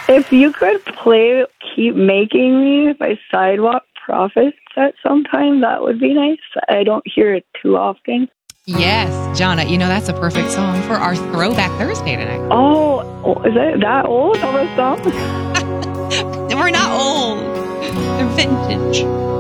If you could play Keep Making Me by Sidewalk Prophets at some time, that would be nice. I don't hear it too often. Yes, Jonna, that's a perfect song for our Throwback Thursday tonight. Oh, is it that old of a song? We're not old. They're vintage.